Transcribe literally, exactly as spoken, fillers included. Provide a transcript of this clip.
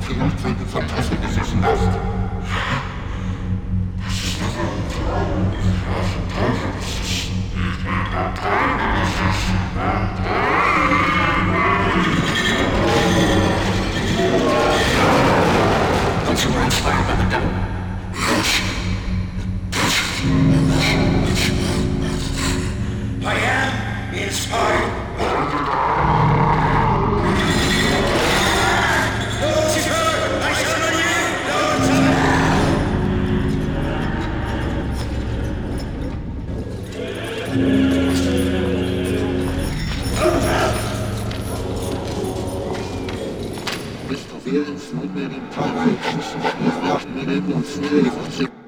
Don't you were inspired by the devil? I am inspired. Lucifer, I summon you, Lord Satan. Questo vero è il suo vero imparo e penso che io sia un elemento